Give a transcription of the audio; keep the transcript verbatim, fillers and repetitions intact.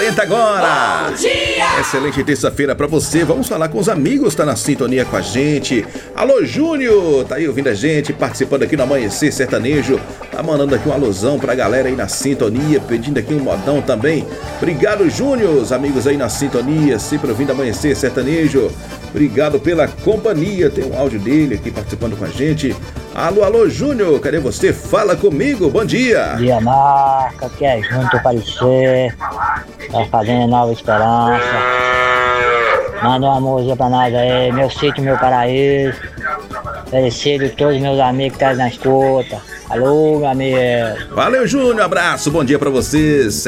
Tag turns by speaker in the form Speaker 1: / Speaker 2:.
Speaker 1: quarenta agora.
Speaker 2: Bom dia!
Speaker 1: Excelente terça-feira pra você. Vamos falar com os amigos, tá na sintonia com a gente. Alô, Júnior, tá aí ouvindo a gente, participando aqui no Amanhecer Sertanejo. Tá mandando aqui uma alusão pra galera aí na sintonia, pedindo aqui um modão também. Obrigado, Júnior, os amigos aí na sintonia, sempre ouvindo Amanhecer Sertanejo. Obrigado pela companhia. Tem um áudio dele aqui participando com a gente. Alô, alô, Júnior, cadê você? Fala comigo, bom dia.
Speaker 3: Bom dia, Marca, aqui é Junto Aparecer, tá fazendo Nova Esperança. Manda uma música pra nós aí, meu sítio, meu paraíso. Oferecido todos meus amigos que estão na escuta. Alô, meu amigo.
Speaker 1: Valeu, Júnior, abraço, bom dia pra vocês.